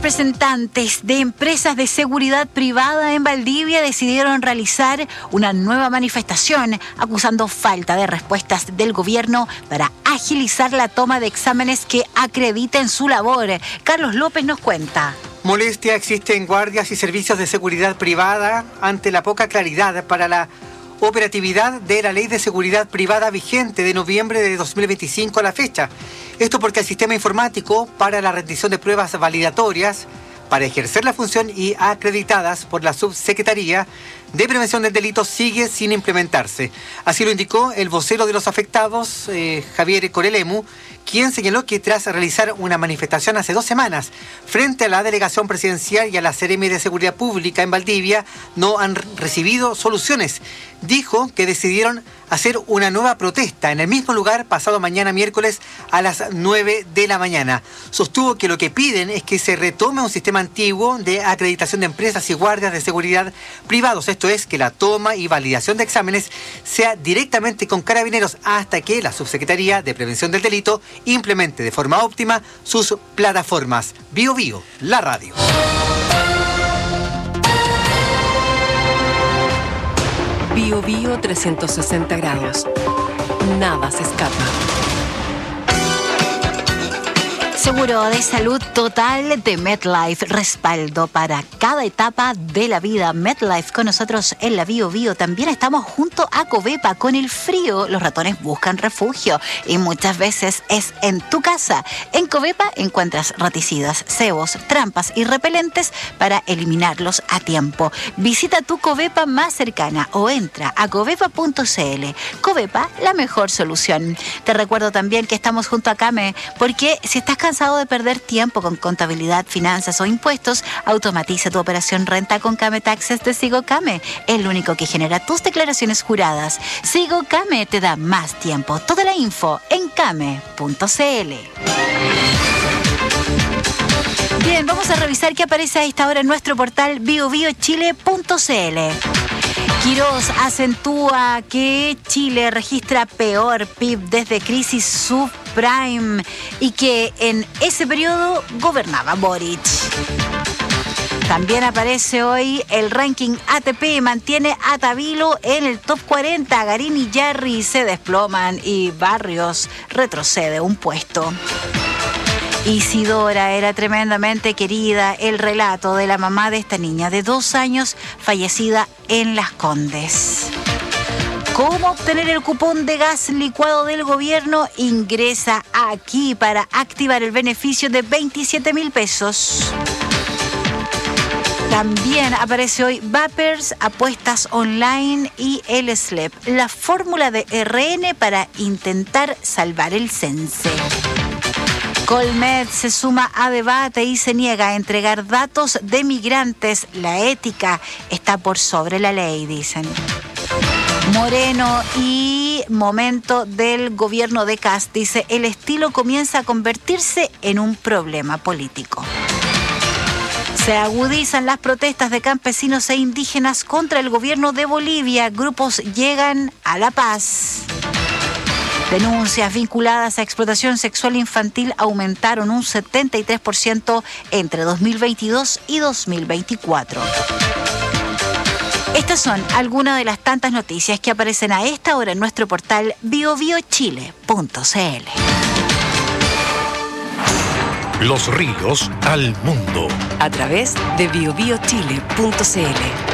Representantes de empresas de seguridad privada en Valdivia decidieron realizar una nueva manifestación acusando falta de respuestas del gobierno para agilizar la toma de exámenes que acrediten su labor. Carlos López nos cuenta. Molestia existe en guardias y servicios de seguridad privada ante la poca claridad para la operatividad de la Ley de Seguridad Privada vigente de noviembre de 2025 a la fecha. Esto porque el sistema informático para la rendición de pruebas validatorias para ejercer la función y acreditadas por la Subsecretaría de Prevención del Delito sigue sin implementarse. Así lo indicó el vocero de los afectados, Javier Corelemu, quien señaló que tras realizar una manifestación hace 2 semanas frente a la Delegación Presidencial y a la Seremi de Seguridad Pública en Valdivia, no han recibido soluciones. Dijo que decidieron hacer una nueva protesta en el mismo lugar pasado mañana miércoles a las 9 de la mañana. Sostuvo que lo que piden es que se retome un sistema antiguo de acreditación de empresas y guardias de seguridad privados. Esto es, que la toma y validación de exámenes sea directamente con Carabineros hasta que la Subsecretaría de Prevención del Delito implemente de forma óptima sus plataformas. Bio Bio, la radio. Bio Bio 360 grados. Nada se escapa. Seguro de salud total de MetLife, respaldo para cada etapa de la vida. MetLife con nosotros en la Bio Bio. También estamos junto a Covepa. Con el frío, los ratones buscan refugio y muchas veces es en tu casa. En Covepa encuentras raticidas, cebos, trampas y repelentes para eliminarlos a tiempo. Visita tu Covepa más cercana o entra a covepa.cl. Covepa, la mejor solución. Te recuerdo también que estamos junto a Came, porque si estás cansado de perder tiempo con contabilidad, finanzas o impuestos, automatiza tu operación renta con Came Taxes de Sigo Came, el único que genera tus declaraciones juradas. Sigo Came te da más tiempo. Toda la info en came.cl. Bien, vamos a revisar qué aparece a esta hora en nuestro portal biobiochile.cl. Quirós acentúa que Chile registra peor PIB desde crisis subprime y que en ese periodo gobernaba Boric. También aparece hoy el ranking ATP, mantiene a Tabilo en el top 40. Garín y Yarri se desploman y Barrios retrocede un puesto. Isidora era tremendamente querida, el relato de la mamá de esta niña de 2 años fallecida en Las Condes. ¿Cómo obtener el cupón de gas licuado del gobierno? Ingresa aquí para activar el beneficio de 27.000 pesos. También aparece hoy Vapers, apuestas online y el SLEP, la fórmula de RN para intentar salvar el Sense. Colmed se suma a debate y se niega a entregar datos de migrantes. La ética está por sobre la ley, dicen. Moreno y momento del gobierno de Kast, dice, el estilo comienza a convertirse en un problema político. Se agudizan las protestas de campesinos e indígenas contra el gobierno de Bolivia. Grupos llegan a La Paz. Denuncias vinculadas a explotación sexual infantil aumentaron un 73% entre 2022 y 2024. Estas son algunas de las tantas noticias que aparecen a esta hora en nuestro portal biobiochile.cl. Los ríos al mundo. A través de biobiochile.cl.